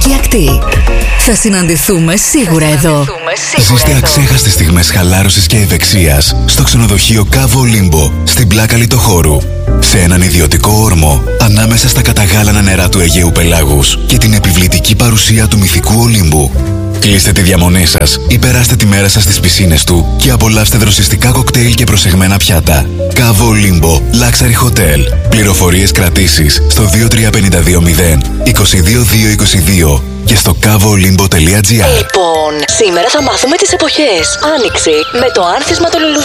και ακτή. Θα συναντηθούμε σίγουρα εδώ. Ζήστε αξέχαστες στιγμές χαλάρωσης και ευεξίας στο ξενοδοχείο Κάβο Ολύμπο στην πλάκα Λιτοχώρου. Σε έναν ιδιωτικό όρμο ανάμεσα στα καταγάλανα νερά του Αιγαίου Πελάγους και την επιβλητική παρουσία του μυθικού Ολύμπου. Κλείστε τη διαμονή σας ή περάστε τη μέρα σας στις πισίνες του και απολαύστε δροσιστικά κοκτέιλ και προσεγμένα πιάτα. Κάβο Ολύμπο Luxury Hotel. Πληροφορίες κρατήσεις στο 23520 22222 και στο kavolimbo.gr. Λοιπόν, σήμερα θα μάθουμε τις εποχές. Άνοιξη με το άνθισμα των λουλουδιών.